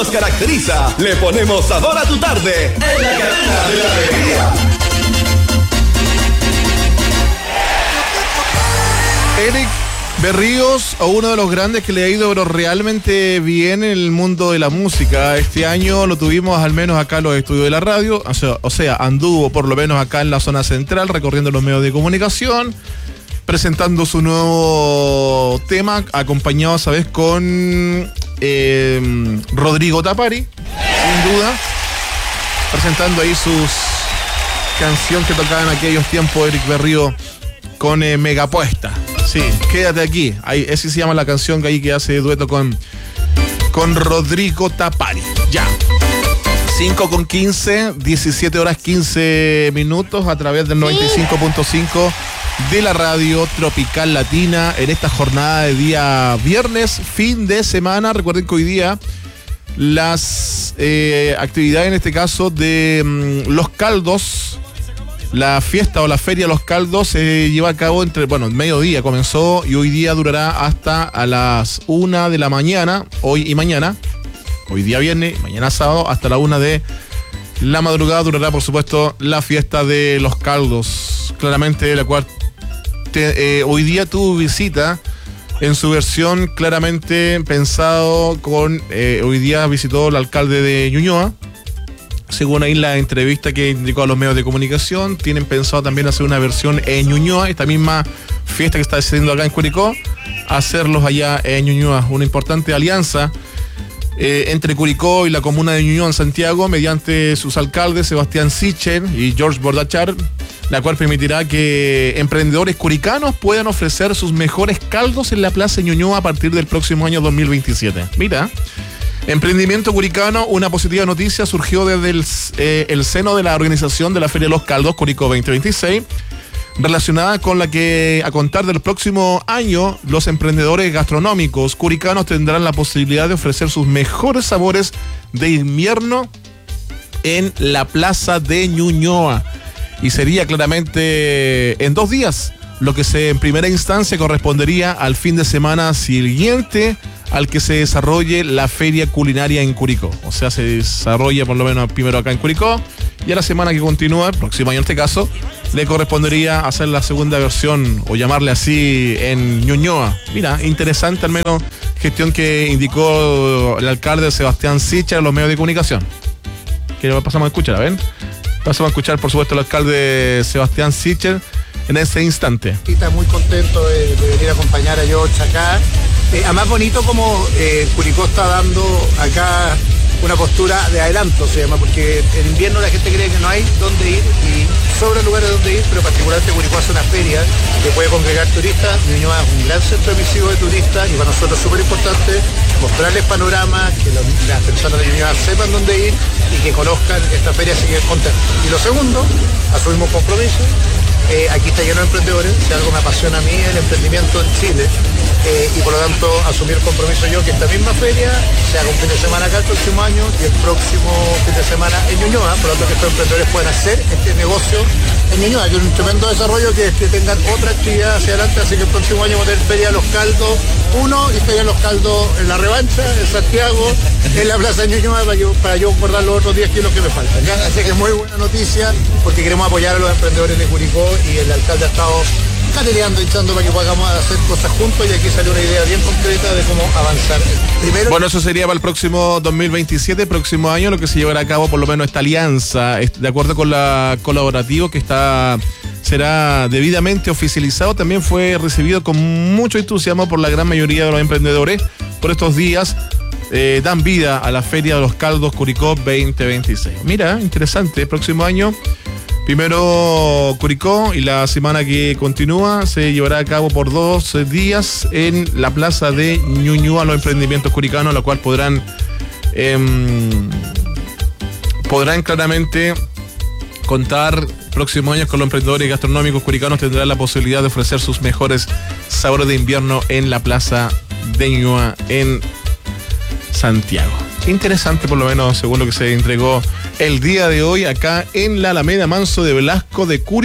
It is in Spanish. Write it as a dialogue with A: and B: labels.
A: nos caracteriza. Le ponemos sabor a tu tarde en la cadena de la alegría.
B: Eric Berríos, uno de los grandes que le ha ido pero realmente bien en el mundo de la música. Este año lo tuvimos al menos acá en los estudios de la radio, o sea, anduvo por lo menos acá en la zona central, recorriendo los medios de comunicación, presentando su nuevo tema, acompañado, ¿sabes?, con Rodrigo Tapari, sin duda, presentando ahí sus canciones que tocaban en aquellos tiempos, Eric Berríos, con Megapuesta. Sí, quédate aquí. Ahí, esa se llama la canción que ahí que hace dueto con Rodrigo Tapari. Ya. 5:15, 17 horas 15 minutos a través del 95.5 de la radio Tropical Latina en esta jornada de día viernes, fin de semana. Recuerden que hoy día las actividades, en este caso de Los Caldos, la fiesta o la feria Los Caldos se lleva a cabo mediodía comenzó y hoy día durará hasta a las 1 de la mañana, hoy y mañana. Hoy día viernes, mañana sábado, hasta la 1 de la madrugada durará, por supuesto, la fiesta de Los Caldos. Claramente, la cual hoy día tuvo visita en su versión claramente pensado con... hoy día visitó el alcalde de Ñuñoa. Según ahí la entrevista que indicó a los medios de comunicación, tienen pensado también hacer una versión en Ñuñoa, esta misma fiesta que está haciendo acá en Curicó, hacerlos allá en Ñuñoa. Una importante alianza entre Curicó y la comuna de Ñuñoa en Santiago, mediante sus alcaldes Sebastián Sichel y George Bordachar, la cual permitirá que emprendedores curicanos puedan ofrecer sus mejores caldos en la Plaza Ñuñoa a partir del próximo año 2027. Mira. Emprendimiento Curicano, una positiva noticia surgió desde el seno de la organización de la Feria de Los Caldos Curicó 2026, relacionada con la que, a contar del próximo año, los emprendedores gastronómicos curicanos tendrán la posibilidad de ofrecer sus mejores sabores de invierno en la Plaza de Ñuñoa. Y sería claramente en 2 días, lo que en primera instancia correspondería al fin de semana siguiente al que se desarrolle la feria culinaria en Curicó. O sea, se desarrolla por lo menos primero acá en Curicó y a la semana que continúa, el próximo año en este caso, le correspondería hacer la segunda versión o llamarle así en Ñuñoa. Mira, interesante al menos gestión que indicó el alcalde Sebastián Sichel a los medios de comunicación. Que pasamos a escuchar, ¿ven? Pasamos a escuchar, por supuesto, al alcalde Sebastián Sichel en ese instante.
C: Está muy contento de venir a acompañar a George acá. Además bonito como Curicó está dando acá una postura de adelanto, se llama, porque en invierno la gente cree que no hay dónde ir y sobra lugares donde ir, pero particularmente Curicó hace una feria que puede congregar turistas. Ñuñoa es un gran centro emisivo de turistas y para nosotros es súper importante mostrarles panoramas, que las personas de Ñuñoa sepan dónde ir y que conozcan esta feria, así que contentos. Y lo segundo, asumimos compromiso. Aquí está lleno de emprendedores, si algo me apasiona a mí el emprendimiento en Chile, y por lo tanto asumir el compromiso yo que esta misma feria se haga un fin de semana acá el próximo año y el próximo fin de semana en Ñuñoa, por lo tanto que estos emprendedores puedan hacer este negocio en Ñuñoa, que es un tremendo desarrollo, que tengan otra actividad hacia adelante, así que el próximo año vamos a tener Feria de Los Caldos 1 y Feria de Los Caldos en La Revancha, en Santiago, en la Plaza de Ñuñoa, para yo guardar los otros 10 kilos que me faltan. Así que es muy buena noticia porque queremos apoyar a los emprendedores de Curicó y el alcalde ha estado cateleando, echando para que podamos hacer cosas juntos y aquí salió una idea bien concreta de cómo avanzar. Primero,
B: bueno, eso sería para el próximo 2027, próximo año, lo que se llevará a cabo por lo menos esta alianza, de acuerdo con la colaborativo que será debidamente oficializado. También fue recibido con mucho entusiasmo por la gran mayoría de los emprendedores. Por estos días dan vida a la Feria de los Caldos Curicó 2026. Mira, interesante, próximo año. Primero Curicó y la semana que continúa se llevará a cabo por 2 días en la Plaza de Ñuñoa los emprendimientos curicanos, lo cual podrán claramente contar próximos años con los emprendedores gastronómicos curicanos. Tendrán la posibilidad de ofrecer sus mejores sabores de invierno en la Plaza de Ñuñoa en Santiago. Interesante, por lo menos según lo que se entregó el día de hoy acá en la Alameda Manso de Velasco de Curicó.